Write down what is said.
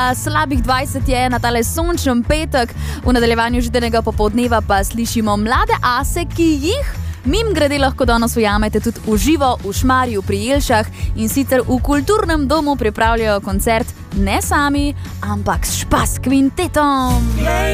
Slabih 20 je na tale sončen petek, v nadaljevanju židenega popoldneva pa slišimo mlade ase, ki jih mimogrede lahko danes ujamete tudi v živo v Šmarju pri Jelšah, in sicer v kulturnem domu pripravljajo koncert ne sami, ampak s Špas kvintetom.